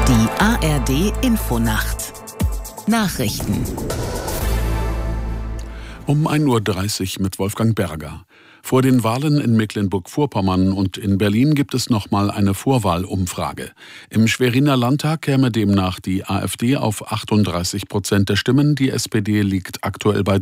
Die ARD-Infonacht. Nachrichten. Um 1:30 Uhr mit Wolfgang Berger. Vor den Wahlen in Mecklenburg-Vorpommern und in Berlin gibt es nochmal eine Vorwahlumfrage. Im Schweriner Landtag käme demnach die AfD auf 38% der Stimmen. Die SPD liegt aktuell bei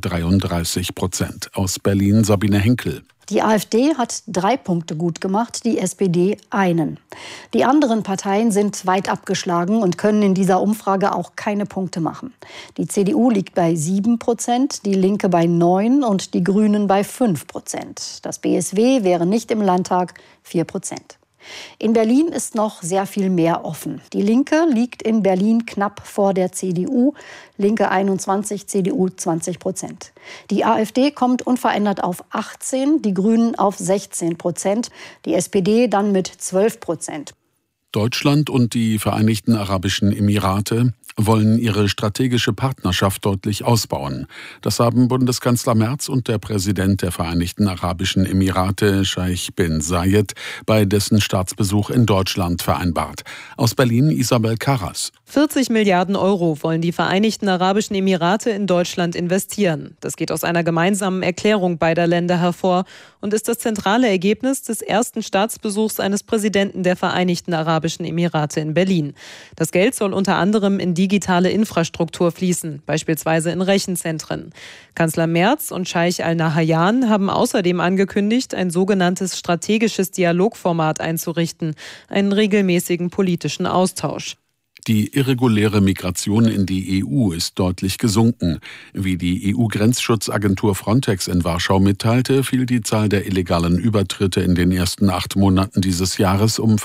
33%. Aus Berlin Sabine Henkel. Die AfD hat 3 Punkte gut gemacht, die SPD einen. Die anderen Parteien sind weit abgeschlagen und können in dieser Umfrage auch keine Punkte machen. Die CDU liegt bei 7%, die Linke bei 9% und die Grünen bei 5%. Das BSW wäre nicht im Landtag 4%. In Berlin ist noch sehr viel mehr offen. Die Linke liegt in Berlin knapp vor der CDU, Linke 21, CDU 20%. Die AfD kommt unverändert auf 18%, die Grünen auf 16%, die SPD dann mit 12%. Deutschland und die Vereinigten Arabischen Emirate wollen ihre strategische Partnerschaft deutlich ausbauen. Das haben Bundeskanzler Merz und der Präsident der Vereinigten Arabischen Emirate, Scheich bin Zayed, bei dessen Staatsbesuch in Deutschland vereinbart. Aus Berlin Isabel Karras. 40 Milliarden Euro wollen die Vereinigten Arabischen Emirate in Deutschland investieren. Das geht aus einer gemeinsamen Erklärung beider Länder hervor und ist das zentrale Ergebnis des ersten Staatsbesuchs eines Präsidenten der Vereinigten Arabischen Emirate in Berlin. Das Geld soll unter anderem in digitale Infrastruktur fließen, beispielsweise in Rechenzentren. Kanzler Merz und Scheich Al-Nahyan haben außerdem angekündigt, ein sogenanntes strategisches Dialogformat einzurichten, einen regelmäßigen politischen Austausch. Die irreguläre Migration in die EU ist deutlich gesunken. Wie die EU-Grenzschutzagentur Frontex in Warschau mitteilte, fiel die Zahl der illegalen Übertritte in den ersten 8 Monaten dieses Jahres um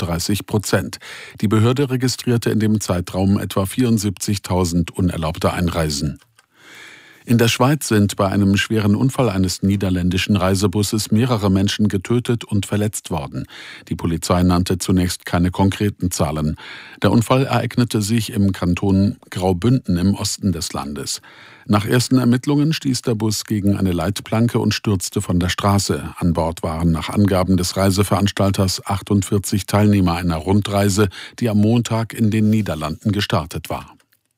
35%. Die Behörde registrierte in dem Zeitraum etwa 74.000 unerlaubte Einreisen. In der Schweiz sind bei einem schweren Unfall eines niederländischen Reisebusses mehrere Menschen getötet und verletzt worden. Die Polizei nannte zunächst keine konkreten Zahlen. Der Unfall ereignete sich im Kanton Graubünden im Osten des Landes. Nach ersten Ermittlungen stieß der Bus gegen eine Leitplanke und stürzte von der Straße. An Bord waren nach Angaben des Reiseveranstalters 48 Teilnehmer einer Rundreise, die am Montag in den Niederlanden gestartet war.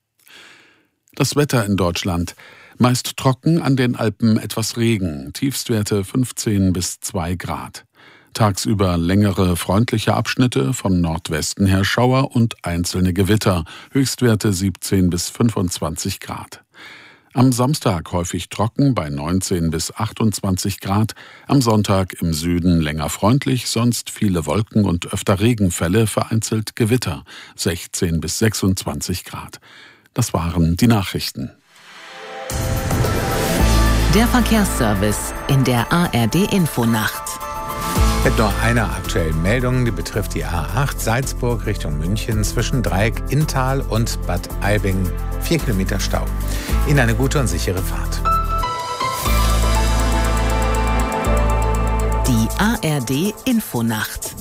Das Wetter in Deutschland. Meist trocken, an den Alpen etwas Regen, Tiefstwerte 15 bis 2 Grad. Tagsüber längere freundliche Abschnitte, von Nordwesten her Schauer und einzelne Gewitter, Höchstwerte 17 bis 25 Grad. Am Samstag häufig trocken bei 19 bis 28 Grad, am Sonntag im Süden länger freundlich, sonst viele Wolken und öfter Regenfälle, vereinzelt Gewitter, 16 bis 26 Grad. Das waren die Nachrichten. Der Verkehrsservice in der ARD-Infonacht. Mit nur einer aktuellen Meldung, die betrifft die A8 Salzburg Richtung München zwischen Dreieck Inntal und Bad Aibing. 4 Kilometer Stau. Ihnen eine gute und sichere Fahrt. Die ARD-Infonacht.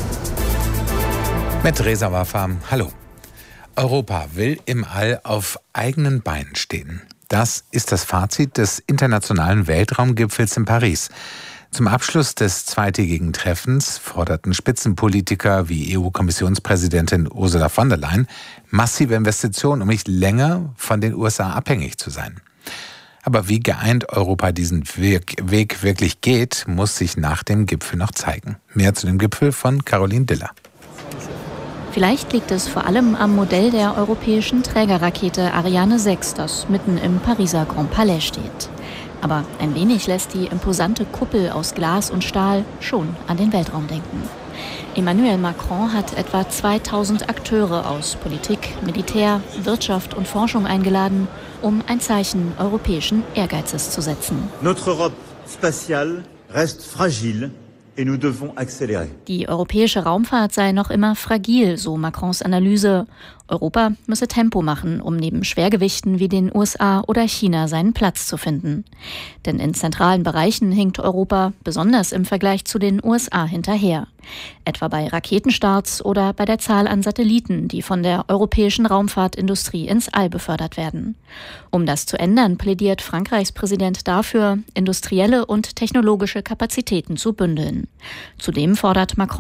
Mit Reza Waffa, hallo. Europa will im All auf eigenen Beinen stehen. Das ist das Fazit des internationalen Weltraumgipfels in Paris. Zum Abschluss des zweitägigen Treffens forderten Spitzenpolitiker wie EU-Kommissionspräsidentin Ursula von der Leyen massive Investitionen, um nicht länger von den USA abhängig zu sein. Aber wie geeint Europa diesen Weg wirklich geht, muss sich nach dem Gipfel noch zeigen. Mehr zu dem Gipfel von Caroline Diller. Vielleicht liegt es vor allem am Modell der europäischen Trägerrakete Ariane 6, das mitten im Pariser Grand Palais steht. Aber ein wenig lässt die imposante Kuppel aus Glas und Stahl schon an den Weltraum denken. Emmanuel Macron hat etwa 2000 Akteure aus Politik, Militär, Wirtschaft und Forschung eingeladen, um ein Zeichen europäischen Ehrgeizes zu setzen. Notre Europe spatiale reste fragile. Die europäische Raumfahrt sei noch immer fragil, so Macrons Analyse. Europa müsse Tempo machen, um neben Schwergewichten wie den USA oder China seinen Platz zu finden. Denn in zentralen Bereichen hinkt Europa, besonders im Vergleich zu den USA, hinterher. Etwa bei Raketenstarts oder bei der Zahl an Satelliten, die von der europäischen Raumfahrtindustrie ins All befördert werden. Um das zu ändern, plädiert Frankreichs Präsident dafür, industrielle und technologische Kapazitäten zu bündeln. Zudem fordert Macron